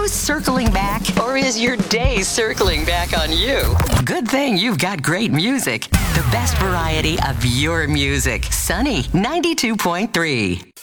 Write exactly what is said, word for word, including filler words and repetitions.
you circling back, or is your day circling back on you? Good thing you've got great music. The best variety of your music. Sunny ninety-two point three.